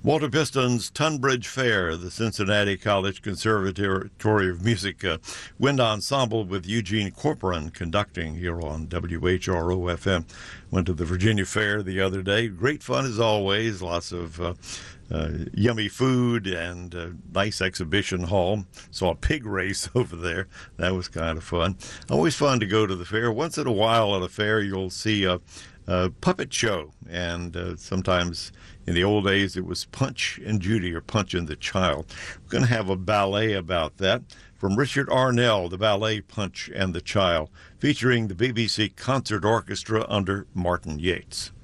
Walter Piston's Tunbridge Fair, the Cincinnati College Conservatory of Music Wind Ensemble with Eugene Corporon conducting here on WHRO-FM. Went to the Virginia Fair the other day. Great fun as always. Lots of yummy food and nice exhibition hall. Saw a pig race over there. That was kind of fun. Always fun to go to the fair. Once in a while at a fair you'll see a puppet show, and sometimes in the old days it was Punch and Judy or Punch and the Child. We're going to have a ballet about that from Richard Arnell, the ballet Punch and the Child, featuring the BBC Concert Orchestra under Martin Yates.